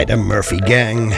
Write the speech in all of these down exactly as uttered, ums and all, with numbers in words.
Bij de Murphy Gang.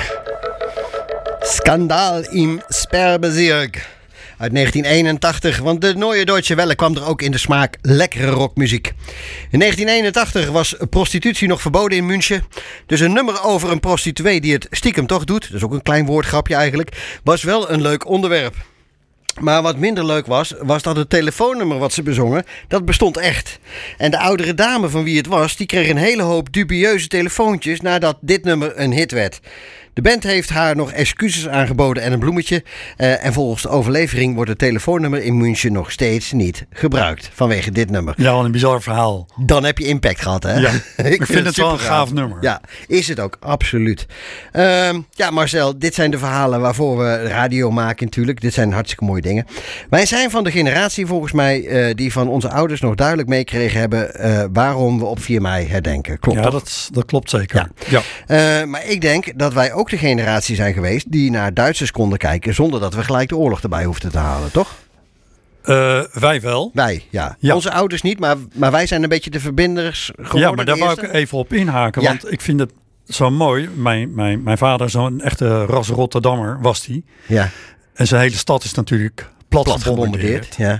Skandaal im Sperrbezirk. Uit negentien eenentachtig, want de Neue Deutsche Welle kwam er ook in de smaak lekkere rockmuziek. In negentien eenentachtig was prostitutie nog verboden in München. Dus een nummer over een prostituee die het stiekem toch doet, dat is ook een klein woordgrapje eigenlijk, was wel een leuk onderwerp. Maar wat minder leuk was, was dat het telefoonnummer wat ze bezongen, dat bestond echt. En de oudere dame van wie het was, die kreeg een hele hoop dubieuze telefoontjes nadat dit nummer een hit werd. De band heeft haar nog excuses aangeboden en een bloemetje. Uh, en volgens de overlevering wordt het telefoonnummer in München nog steeds niet gebruikt. Vanwege dit nummer. Ja, wat een bizar verhaal. Dan heb je impact gehad, hè? Ja, ik ik vind, vind het wel een gaaf nummer. Ja, is het ook, absoluut. Uh, ja, Marcel, dit zijn de verhalen waarvoor we radio maken natuurlijk. Dit zijn hartstikke mooie dingen. Wij zijn van de generatie volgens mij uh, die van onze ouders nog duidelijk meegekregen hebben uh, waarom we op vier mei herdenken. Klopt ja, toch? dat, dat klopt zeker. Ja. Ja. Uh, maar ik denk dat wij ook de generatie zijn geweest die naar Duitsers konden kijken zonder dat we gelijk de oorlog erbij hoefden te halen, toch? Uh, wij wel. Wij, ja. ja. Onze ouders niet, maar, maar wij zijn een beetje de verbinders geworden. Ja, maar daar wou ik even op inhaken, ja. want ik vind het zo mooi. Mijn, mijn, mijn vader, zo'n echte ras Rotterdammer was die. Ja. En zijn hele stad is natuurlijk plat, plat gebombardeerd. Ja.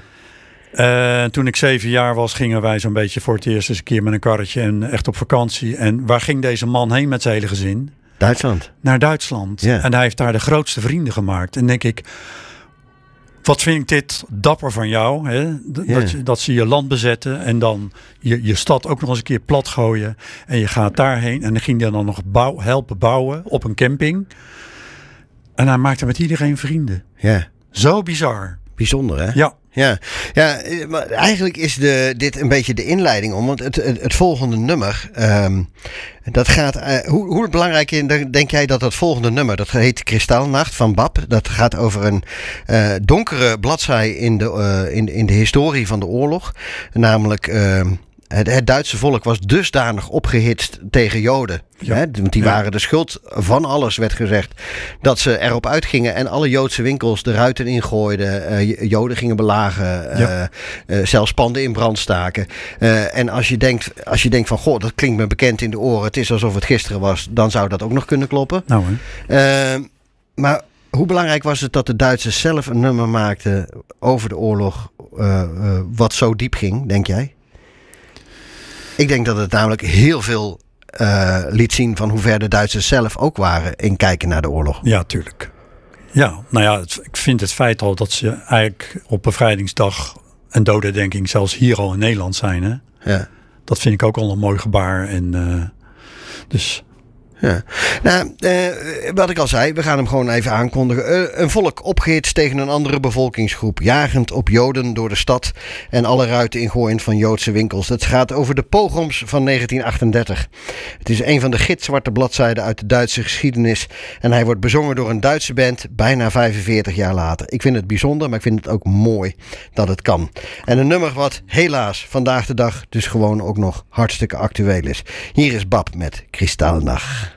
Uh, toen ik zeven jaar was, gingen wij zo'n beetje voor het eerst eens een keer met een karretje en echt op vakantie. En waar ging deze man heen met zijn hele gezin? Duitsland. Naar Duitsland. Ja. En hij heeft daar de grootste vrienden gemaakt. En denk ik, wat vind ik dit dapper van jou. Hè? D- ja. dat, je, dat ze je land bezetten en dan je, je stad ook nog eens een keer plat gooien. En je gaat daarheen en dan ging hij dan nog bouw, helpen bouwen op een camping. En hij maakte met iedereen vrienden. Ja. Zo bizar. Bijzonder, hè? Ja. Ja, ja, maar eigenlijk is de, dit een beetje de inleiding om. Want het, het, het volgende nummer, um, dat gaat. Uh, hoe, hoe belangrijk is, denk jij dat het volgende nummer, dat heet Kristallnacht van Bab. Dat gaat over een uh, donkere bladzij in de, uh, in, in de historie van de oorlog. Namelijk. Uh, Het, het Duitse volk was dusdanig opgehitst tegen Joden. Ja. Hè, want die ja. waren de schuld van alles, werd gezegd. Dat ze erop uitgingen en alle Joodse winkels de ruiten ingooiden. Uh, Joden gingen belagen. Ja. Uh, uh, zelfs panden in brand staken. Uh, en als je, denkt, als je denkt van, goh, dat klinkt me bekend in de oren. Het is alsof het gisteren was. Dan zou dat ook nog kunnen kloppen. Nou, hè. Uh, maar hoe belangrijk was het dat de Duitsers zelf een nummer maakten over de oorlog. Uh, uh, wat zo diep ging, denk jij? Ik denk dat het namelijk heel veel uh, liet zien van hoe ver de Duitsers zelf ook waren in kijken naar de oorlog. Ja, tuurlijk. Ja, nou ja, het, ik vind het feit al dat ze eigenlijk op bevrijdingsdag en dodenherdenking zelfs hier al in Nederland zijn. Hè? Ja. Dat vind ik ook al een mooi gebaar. En, uh, dus... Ja. Nou, uh, wat ik al zei, we gaan hem gewoon even aankondigen. Uh, een volk opgehitst tegen een andere bevolkingsgroep. Jagend op Joden door de stad en alle ruiten ingooiend van Joodse winkels. Het gaat over de pogroms van negentien achtendertig. Het is een van de gitzwarte bladzijden uit de Duitse geschiedenis. En hij wordt bezongen door een Duitse band bijna vijfenveertig jaar later. Ik vind het bijzonder, maar ik vind het ook mooi dat het kan. En een nummer wat helaas vandaag de dag dus gewoon ook nog hartstikke actueel is. Hier is Bab met Kristallnacht.